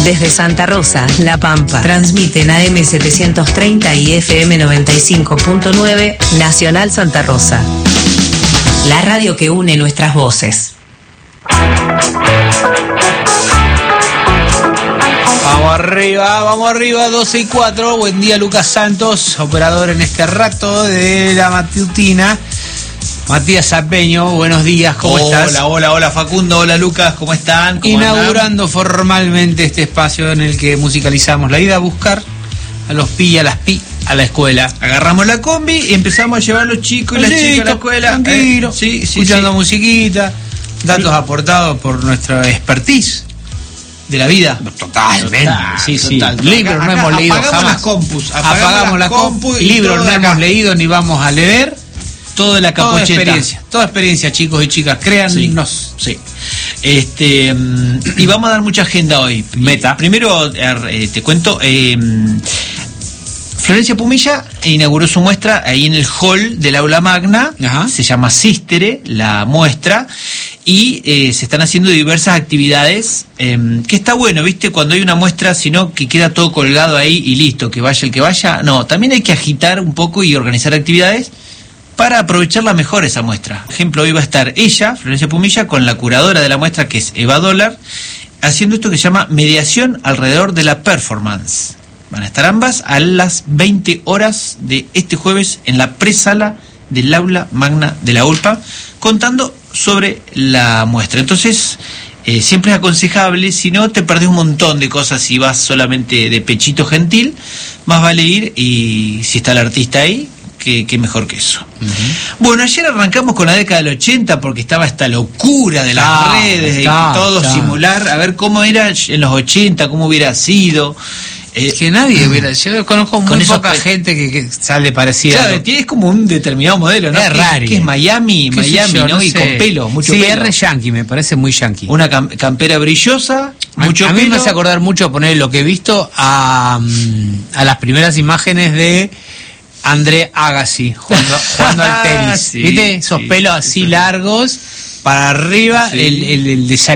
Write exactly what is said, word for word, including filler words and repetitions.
Desde Santa Rosa, La Pampa, transmiten A M setecientos treinta y F M noventa y cinco punto nueve, Nacional Santa Rosa. La radio que une nuestras voces. Vamos arriba, vamos arriba, doce y cuatro. Buen día, Lucas Santos, operador en este rato de la matutina. Matías Zapeño, buenos días, ¿cómo hola, estás? Hola, hola, hola Facundo, hola Lucas, ¿cómo están? ¿Cómo Inaugurando andan? formalmente este espacio en el que musicalizamos la ida a buscar a los pi y a las pi a la escuela. Agarramos la combi y empezamos a llevar a los chicos y las chicas a la escuela. Tranquilo, eh, sí, sí, escuchando sí. musiquita, datos sí. aportados por nuestra expertise de la vida. Totalmente, total, sí, sí. Total. Libros acá, no acá, hemos leído apagamos jamás. las compus, apagamos, apagamos las compus, y libros no acá. hemos leído ni vamos a leer. Todo de la capocheta. Toda experiencia, toda experiencia, chicos y chicas, créannos. Sí. sí. Este, y vamos a dar mucha agenda hoy. Meta. Primero, eh, te cuento, eh, Florencia Pumilla inauguró su muestra ahí en el hall del Aula Magna. Ajá. Se llama Sistere, la muestra, y eh, se están haciendo diversas actividades, eh, que está bueno, ¿viste? Cuando hay una muestra, sino que queda todo colgado ahí y listo, que vaya el que vaya. No, también hay que agitar un poco y organizar actividades para aprovecharla mejor esa muestra. Por ejemplo, hoy va a estar ella, Florencia Pumilla, con la curadora de la muestra, que es Eva Dólar, haciendo esto que se llama mediación alrededor de la performance. Van a estar ambas a las veinte horas de este jueves en la presala del Aula Magna de la U L P A, contando sobre la muestra. Entonces, eh, siempre es aconsejable, si no te perdés un montón de cosas si vas solamente de pechito gentil, más vale ir y si está el artista ahí, que, que mejor que eso. Uh-huh. Bueno, ayer arrancamos con la década del ochenta porque estaba esta locura de las ah, redes, está, de todo está. simular, a ver cómo era en los ochenta, cómo hubiera sido. Eh, que nadie hubiera, yo conozco muy con poca gente que, que sale parecida. Claro, tienes como un determinado modelo, ¿no? Es raro. Que es Miami, Miami, yo, ¿no? no y con pelo, mucho sí, pelo. Sí, es re yankee, me parece muy yankee. Una cam- campera brillosa, a, mucho a pelo. A mí me hace acordar mucho, poner lo que he visto, a, a las primeras imágenes de André Agassi jugando, jugando al tenis. Sí, ¿viste? Esos sí, pelos así sí, largos, para arriba, sí. el, el, el de